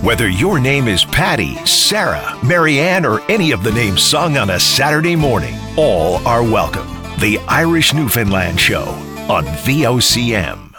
Whether your name is Patty, Sarah, Marianne, or any of the names sung on a Saturday morning, all are welcome. The Irish Newfoundland Show on VOCM.